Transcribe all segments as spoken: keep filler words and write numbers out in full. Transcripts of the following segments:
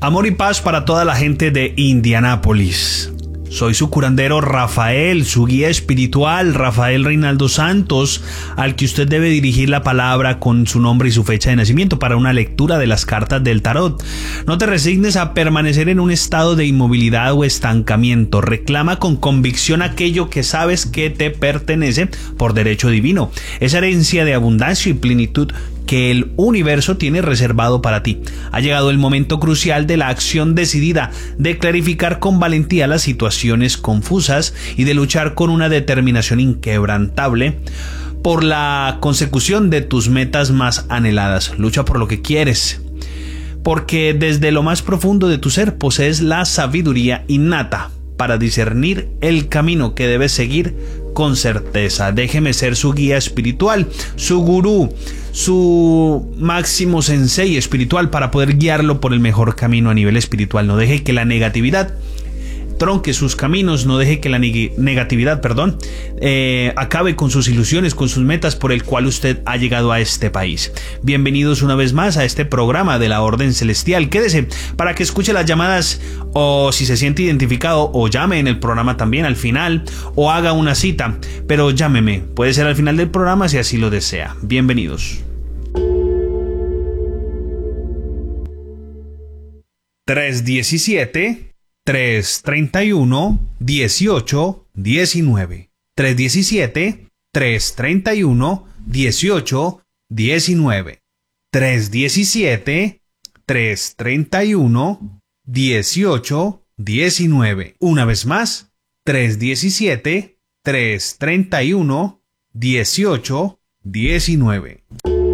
Amor y paz para toda la gente de Indianápolis. Soy su curandero Rafael, su guía espiritual Rafael Reinaldo Santos, al que usted debe dirigir la palabra con su nombre y su fecha de nacimiento para una lectura de las cartas del tarot. No te resignes a permanecer en un estado de inmovilidad o estancamiento. Reclama con convicción aquello que sabes que te pertenece por derecho divino. Esa herencia de abundancia y plenitud que el universo tiene reservado para ti. Ha llegado el momento crucial de la acción decidida, de clarificar con valentía las situaciones confusas y de luchar con una determinación inquebrantable por la consecución de tus metas más anheladas. Lucha por lo que quieres, porque desde lo más profundo de tu ser posees la sabiduría innata para discernir el camino que debes seguir con certeza. Déjeme ser su guía espiritual, su gurú, su máximo sensei espiritual para poder guiarlo por el mejor camino a nivel espiritual. No deje que la negatividad tronque sus caminos, no deje que la neg- negatividad, perdón, eh, acabe con sus ilusiones, con sus metas por el cual usted ha llegado a este país. Bienvenidos una vez más a este programa de la Orden Celestial. Quédese para que escuche las llamadas, o si se siente identificado, o llame en el programa también al final, o haga una cita, pero llámeme, puede ser al final del programa si así lo desea. Bienvenidos. tres diecisiete tres treinta y uno dieciocho diecinueve. tres diecisiete tres treinta y uno dieciocho diecinueve. tres diecisiete tres treinta y uno dieciocho diecinueve. Una vez más, tres diecisiete tres treinta y uno dieciocho diecinueve.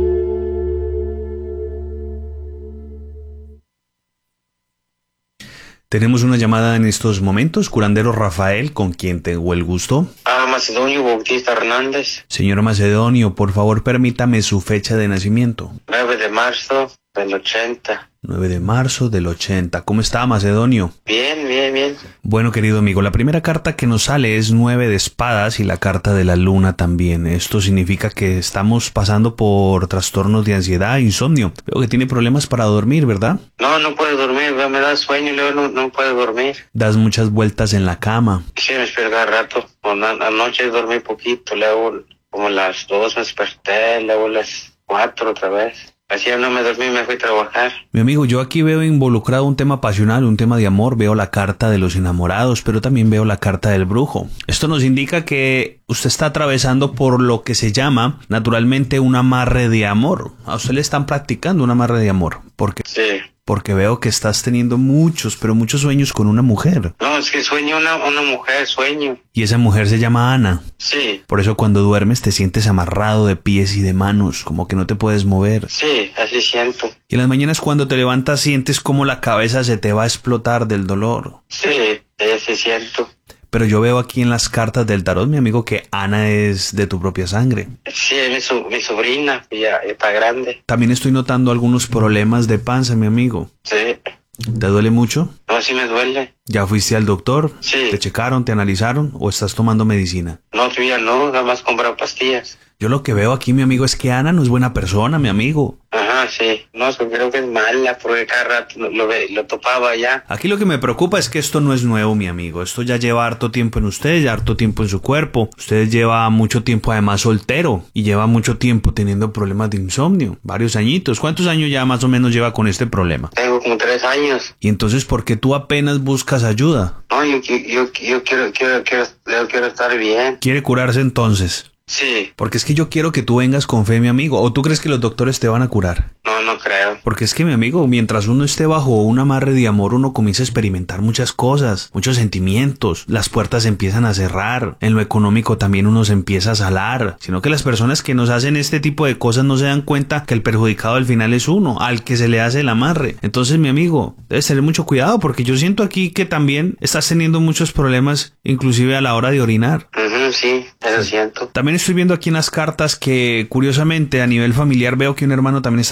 Tenemos una llamada en estos momentos, curandero Rafael, con quien tengo el gusto. Ah, Macedonio Bautista Hernández. Señor Macedonio, por favor permítame su fecha de nacimiento. nueve de marzo del ochenta. nueve de marzo del ochenta. ¿Cómo está, Macedonio? Bien, bien, bien. Bueno, querido amigo, la primera carta que nos sale es nueve de espadas y la carta de la luna también. Esto significa que estamos pasando por trastornos de ansiedad e insomnio. Veo que tiene problemas para dormir, ¿verdad? No, no puedo dormir, me da sueño y luego no, no puedo dormir. Das muchas vueltas en la cama. Sí, me espero cada rato. Anoche dormí poquito, luego como las dos me desperté, luego las cuatro otra vez. Así no me dormí, me fui a trabajar. Mi amigo, yo aquí veo involucrado un tema pasional, un tema de amor. Veo la carta de los enamorados, pero también veo la carta del brujo. Esto nos indica que usted está atravesando por lo que se llama, naturalmente, un amarre de amor. A usted le están practicando un amarre de amor. ¿Por qué? Sí. Porque veo que estás teniendo muchos, pero muchos sueños con una mujer. No, es que sueño una, una mujer, sueño. Y esa mujer se llama Ana. Sí. Por eso cuando duermes te sientes amarrado de pies y de manos, como que no te puedes mover. Sí, así siento. Y en las mañanas cuando te levantas sientes como la cabeza se te va a explotar del dolor. Sí, así siento. Pero yo veo aquí en las cartas del tarot, mi amigo, que Ana es de tu propia sangre. Sí, es mi, so- mi sobrina, ya está grande. También estoy notando algunos problemas de panza, mi amigo. Sí. ¿Te duele mucho? No, sí me duele. ¿Ya fuiste al doctor? Sí. ¿Te checaron, te analizaron o estás tomando medicina? No, todavía no, nada más comprar pastillas. Yo lo que veo aquí, mi amigo, es que Ana no es buena persona, mi amigo. Ajá, sí. No, es que creo que es mala, porque cada rato lo, lo, ve- lo topaba ya. Aquí lo que me preocupa es que esto no es nuevo, mi amigo. Esto ya lleva harto tiempo en usted, ya harto tiempo en su cuerpo. Usted lleva mucho tiempo además soltero y lleva mucho tiempo teniendo problemas de insomnio. Varios añitos. ¿Cuántos años ya más o menos lleva con este problema? Tengo como tres años. Y entonces, ¿por qué tú apenas buscas ayuda? No, yo, yo, yo, yo quiero, quiero, quiero, yo quiero estar bien. ¿Quiere curarse entonces? Sí. Porque es que yo quiero que tú vengas con fe, mi amigo. ¿O tú crees que los doctores te van a curar? No, no creo. Porque es que, mi amigo, mientras uno esté bajo un amarre de amor, uno comienza a experimentar muchas cosas, muchos sentimientos. Las puertas se empiezan a cerrar. En lo económico también uno se empieza a salar. Sino que las personas que nos hacen este tipo de cosas no se dan cuenta que el perjudicado al final es uno, al que se le hace el amarre. Entonces, mi amigo, debes tener mucho cuidado porque yo siento aquí que también estás teniendo muchos problemas, inclusive a la hora de orinar. Uh-huh, sí, eso siento. También estoy viendo aquí en las cartas que, curiosamente, a nivel familiar veo que un hermano también está